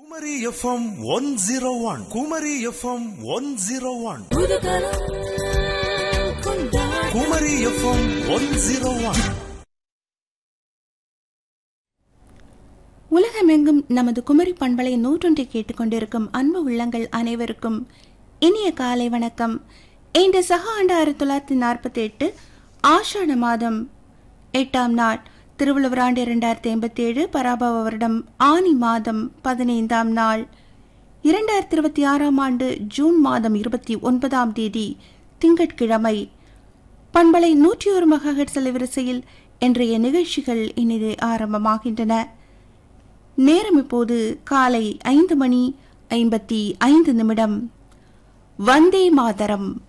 Kumari FM 101. Kumari FM 101. Kumari FM 101. உலகமெங்கும் நமது குமரி பண்பலை 101 கேட்டுக்கொண்டிருக்கும் அன்பு உள்ளங்கள் அனைவருக்கும் இனிய காலை வணக்கம். இன்று சக ஆண்டு 1948 ஆஷாட மாதம் 8ஆம் நாள், திருவள்ளுவர் ஆண்டு 2087, பராபவ வருடம் ஆனி மாதம் 15ஆம் நாள், 2026ஆம் ஆண்டு ஜூன் மாதம் 29ஆம் தேதி திங்கட்கிழமை. பண்பலை 101 மெகாஹெர்ட்ஸ் அலைவரிசையில் இன்றைய நிகழ்ச்சிகள் இனிது ஆரம்பமாகின்றன. நேரம் இப்போது காலை 5:55. வந்தே மாதரம்.